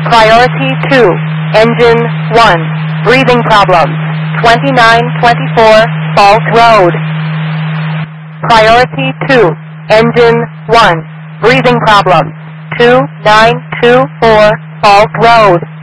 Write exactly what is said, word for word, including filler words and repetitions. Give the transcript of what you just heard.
Priority two, engine one, breathing problems, twenty-nine twenty-four, Falls Road. Priority two, engine one, breathing problems, two nine two four, Falls Road.